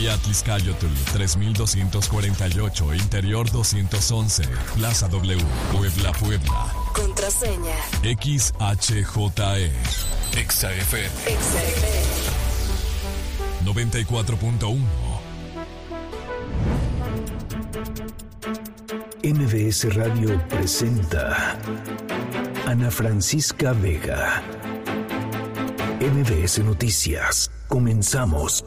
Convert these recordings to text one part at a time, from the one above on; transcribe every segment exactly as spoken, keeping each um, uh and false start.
Vía Tliscayotl tres mil doscientos cuarenta y ocho, Interior doscientos once, Plaza W, Puebla, Puebla. Contraseña X H J E. Exa F M. Exa F M. noventa y cuatro punto uno. M B S Radio presenta Ana Francisca Vega. M B S Noticias. Comenzamos.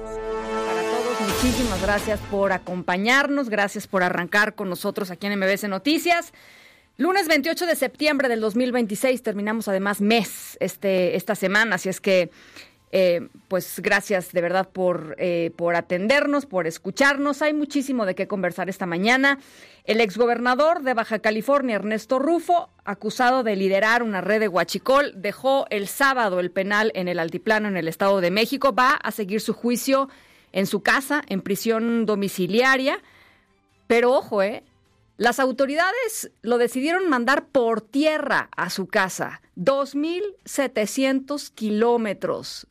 Muchísimas gracias por acompañarnos, gracias por arrancar con nosotros aquí en M B S Noticias. Lunes veintiocho de septiembre del dos mil veintiséis, terminamos además mes este esta semana, así es que eh, pues gracias de verdad por, eh, por atendernos, por escucharnos. Hay muchísimo de qué conversar esta mañana. El exgobernador de Baja California, Ernesto Rufo, acusado de liderar una red de huachicol, dejó el sábado el penal en el Altiplano en el Estado de México. Va a seguir su juicio en su casa, en prisión domiciliaria, pero ojo, eh, las autoridades lo decidieron mandar por tierra a su casa, dos mil setecientos kilómetros.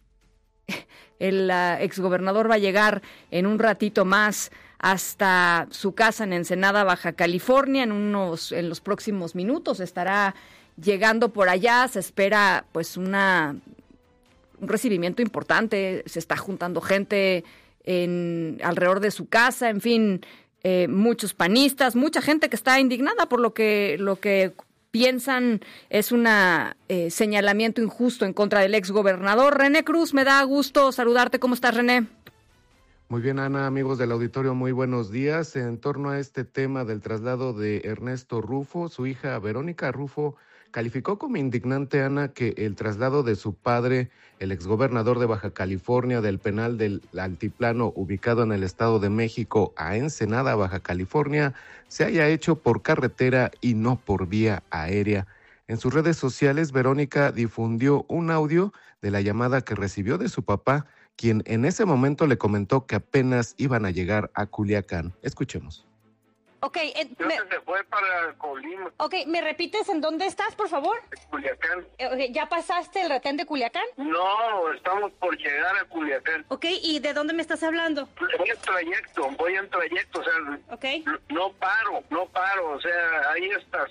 El uh, exgobernador va a llegar en un ratito más hasta su casa en Ensenada, Baja California, en unos, en los próximos minutos estará llegando por allá. Se espera pues una un recibimiento importante, se está juntando gente en alrededor de su casa, en fin, eh, muchos panistas, mucha gente que está indignada por lo que lo que piensan es un eh, señalamiento injusto en contra del exgobernador. René Cruz, me da gusto saludarte. ¿Cómo estás, René? Muy bien, Ana, amigos del auditorio, muy buenos días. En torno a este tema del traslado de Ernesto Rufo, su hija Verónica Rufo calificó como indignante, Ana, que el traslado de su padre, el exgobernador de Baja California, del penal del Altiplano ubicado en el Estado de México a Ensenada, Baja California, se haya hecho por carretera y no por vía aérea. En sus redes sociales, Verónica difundió un audio de la llamada que recibió de su papá, quien en ese momento le comentó que apenas iban a llegar a Culiacán. Escuchemos. Ok, eh, me... se fue para Colima. Ok, ¿me repites en dónde estás, por favor? Culiacán. Eh, okay, ¿ya pasaste el retén de Culiacán? No, estamos por llegar a Culiacán. Ok, ¿y de dónde me estás hablando? Voy en trayecto, voy en trayecto, o sea, okay. no paro, no paro, o sea, ahí estás.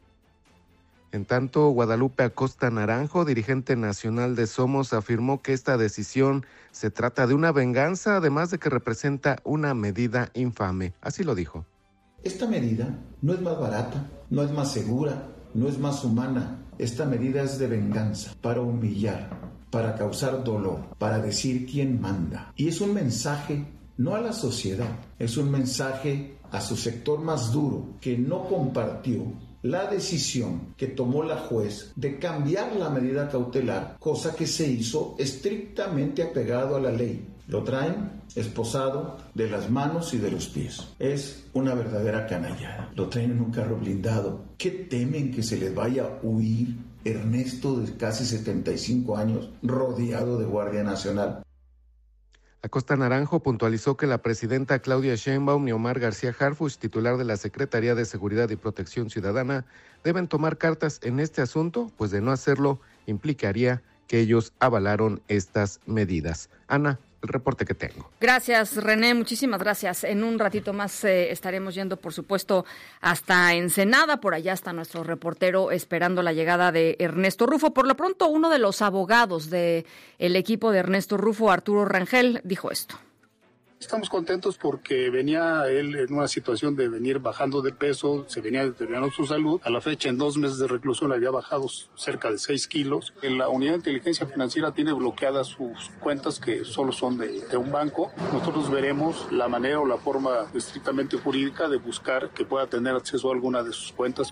En tanto, Guadalupe Acosta Naranjo, dirigente nacional de Somos, afirmó que esta decisión se trata de una venganza, además de que representa una medida infame. Así lo dijo. Esta medida no es más barata, no es más segura, no es más humana. Esta medida es de venganza, para humillar, para causar dolor, para decir quién manda. Y es un mensaje no a la sociedad, es un mensaje a su sector más duro, que no compartió la decisión que tomó la juez de cambiar la medida cautelar, cosa que se hizo estrictamente apegado a la ley. Lo traen esposado de las manos y de los pies. Es una verdadera canallada. Lo traen en un carro blindado. ¿Qué temen que se les vaya a huir Ernesto, de casi setenta y cinco años, rodeado de Guardia Nacional? Acosta Naranjo puntualizó que la presidenta Claudia Sheinbaum y Omar García Harfuch, titular de la Secretaría de Seguridad y Protección Ciudadana, deben tomar cartas en este asunto, pues de no hacerlo implicaría que ellos avalaron estas medidas. Ana, el reporte que tengo. Gracias, René, muchísimas gracias. En un ratito más eh, estaremos yendo, por supuesto, hasta Ensenada. Por allá está nuestro reportero esperando la llegada de Ernesto Rufo. Por lo pronto, uno de los abogados del equipo de Ernesto Rufo, Arturo Rangel, dijo esto. Estamos contentos porque venía él en una situación de venir bajando de peso, se venía deteriorando su salud. A la fecha, en dos meses de reclusión, había bajado cerca de seis kilos. La Unidad de Inteligencia Financiera tiene bloqueadas sus cuentas, que solo son de, de un banco. Nosotros veremos la manera o la forma estrictamente jurídica de buscar que pueda tener acceso a alguna de sus cuentas.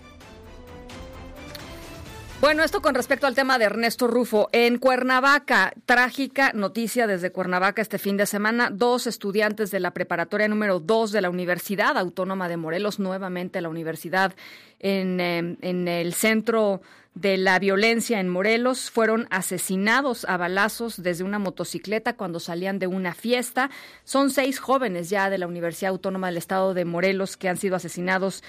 Bueno, esto con respecto al tema de Ernesto Rufo. En Cuernavaca, trágica noticia desde Cuernavaca este fin de semana. Dos estudiantes de la preparatoria número dos de la Universidad Autónoma de Morelos, nuevamente la universidad en, eh, en el centro de la violencia en Morelos, fueron asesinados a balazos desde una motocicleta cuando salían de una fiesta. Son seis jóvenes ya de la Universidad Autónoma del Estado de Morelos que han sido asesinados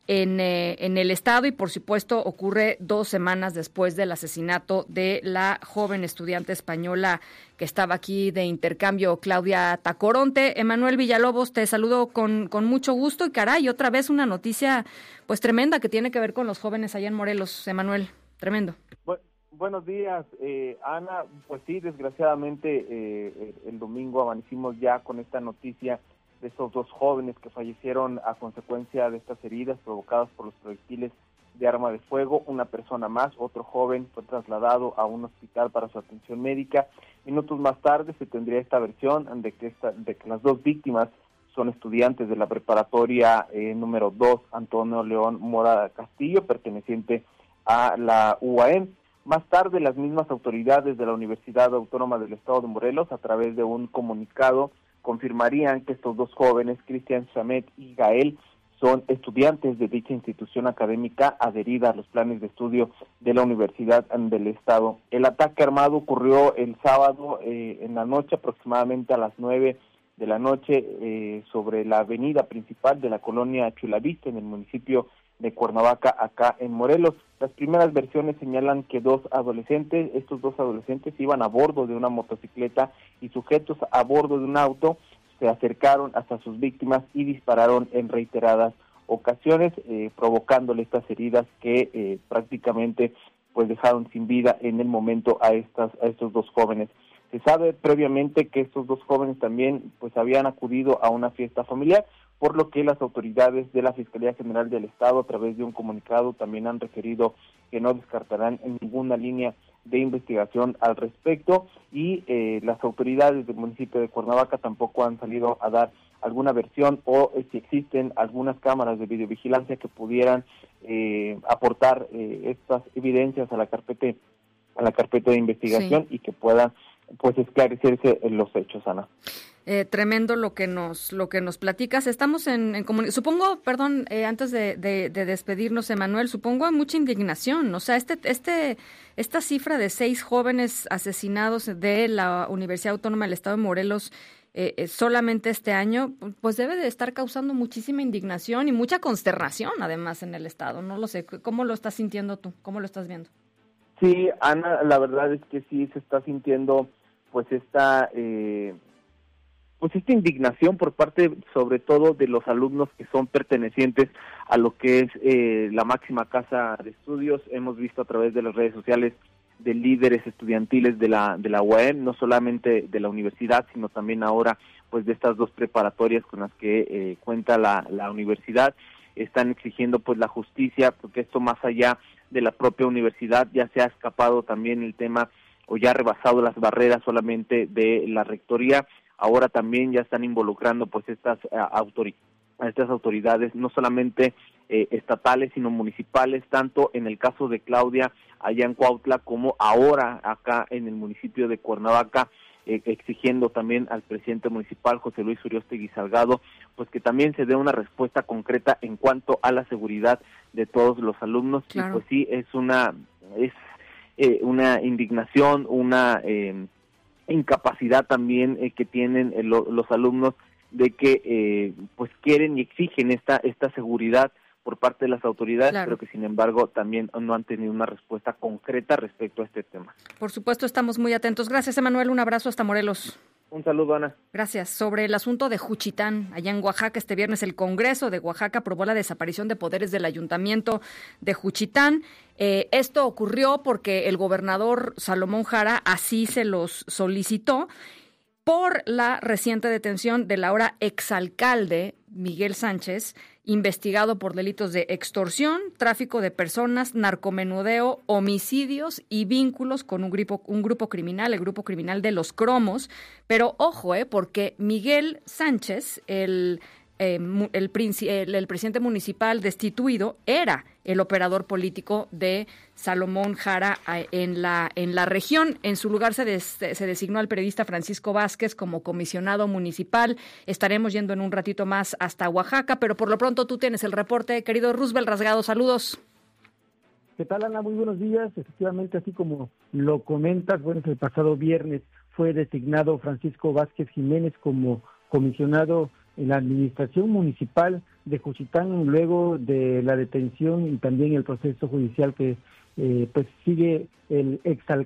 en, eh, en el estado y por supuesto ocurre dos semanas después del asesinato de la joven estudiante española que estaba aquí de intercambio, Claudia Tacoronte. Emanuel Villalobos, te saludo con, con mucho gusto y caray, otra vez una noticia pues tremenda que tiene que ver con los jóvenes allá en Morelos. Emanuel, tremendo. Bueno, buenos días, eh, Ana. Pues sí, desgraciadamente eh, el domingo amanecimos ya con esta noticia de estos dos jóvenes que fallecieron a consecuencia de estas heridas provocadas por los proyectiles de arma de fuego. Una persona más, otro joven, fue trasladado a un hospital para su atención médica. Minutos más tarde se tendría esta versión de que, esta, de que las dos víctimas son estudiantes de la preparatoria eh, número dos, Antonio León Mora Castillo, perteneciente a la U A M. Más tarde, las mismas autoridades de la Universidad Autónoma del Estado de Morelos, a través de un comunicado, confirmarían que estos dos jóvenes, Cristian Chamet y Gael, son estudiantes de dicha institución académica adherida a los planes de estudio de la Universidad del Estado. El ataque armado ocurrió el sábado eh, en la noche, aproximadamente a las nueve de la noche, eh, sobre la avenida principal de la colonia Chulavista, en el municipio de Cuernavaca, acá en Morelos. Las primeras versiones señalan que dos adolescentes, estos dos adolescentes iban a bordo de una motocicleta y sujetos a bordo de un auto se acercaron hasta sus víctimas y dispararon en reiteradas ocasiones, eh, provocándole estas heridas que eh, prácticamente pues dejaron sin vida en el momento a estas a estos dos jóvenes. Se sabe previamente que estos dos jóvenes también pues habían acudido a una fiesta familiar, por lo que las autoridades de la Fiscalía General del Estado, a través de un comunicado, también han referido que no descartarán en ninguna línea de investigación al respecto, y eh, las autoridades del municipio de Cuernavaca tampoco han salido a dar alguna versión o eh, si existen algunas cámaras de videovigilancia que pudieran eh, aportar eh, estas evidencias a la carpeta a la carpeta de investigación, sí, y que puedan pues esclarecerse los hechos, Ana. Eh, tremendo lo que nos lo que nos platicas. Estamos en, en comunicación. Supongo, perdón, eh, antes de, de, de despedirnos, Emanuel, supongo hay mucha indignación. O sea, este este esta cifra de seis jóvenes asesinados de la Universidad Autónoma del Estado de Morelos eh, eh, solamente este año, pues debe de estar causando muchísima indignación y mucha consternación, además, en el Estado. No lo sé. ¿Cómo lo estás sintiendo tú? ¿Cómo lo estás viendo? Sí, Ana, la verdad es que sí se está sintiendo, pues, esta... Eh... pues esta indignación por parte sobre todo de los alumnos que son pertenecientes a lo que es eh, la máxima casa de estudios. Hemos visto a través de las redes sociales de líderes estudiantiles de la de la U A M, no solamente de la universidad, sino también ahora pues de estas dos preparatorias con las que eh, cuenta la, la universidad. Están exigiendo pues la justicia, porque esto más allá de la propia universidad ya se ha escapado también el tema, o ya ha rebasado las barreras solamente de la rectoría. Ahora también ya están involucrando pues estas uh, autori- estas autoridades, no solamente eh, estatales, sino municipales, tanto en el caso de Claudia allá en Cuautla, como ahora acá en el municipio de Cuernavaca, eh, exigiendo también al presidente municipal, José Luis Uriostegui Salgado, pues que también se dé una respuesta concreta en cuanto a la seguridad de todos los alumnos. Claro. Y pues sí, es una, es eh, una indignación, una... Eh, incapacidad también eh, que tienen eh, lo, los alumnos de que eh, pues quieren y exigen esta esta seguridad por parte de las autoridades, claro, pero que sin embargo también no han tenido una respuesta concreta respecto a este tema. Por supuesto, estamos muy atentos. Gracias, Emanuel, un abrazo hasta Morelos. Un saludo, Ana. Gracias. Sobre el asunto de Juchitán, allá en Oaxaca, este viernes el Congreso de Oaxaca aprobó la desaparición de poderes del Ayuntamiento de Juchitán. Eh, esto ocurrió porque el gobernador Salomón Jara así se los solicitó por la reciente detención del ahora exalcalde Miguel Sánchez, investigado por delitos de extorsión, tráfico de personas, narcomenudeo, homicidios y vínculos con un grupo, un grupo criminal, el grupo criminal de los Cromos. Pero ojo, eh, porque Miguel Sánchez, el, eh, el, el, el presidente municipal destituido, era el operador político de Salomón Jara en la en la región. En su lugar se, des, se designó al periodista Francisco Vázquez como comisionado municipal. Estaremos yendo en un ratito más hasta Oaxaca, pero por lo pronto tú tienes el reporte, querido Roosevelt Rasgado. Saludos. ¿Qué tal, Ana? Muy buenos días. Efectivamente, así como lo comentas, bueno, el pasado viernes fue designado Francisco Vázquez Jiménez como comisionado en la administración municipal de Juchitán, luego de la detención y también el proceso judicial que eh, pues sigue el exalcalde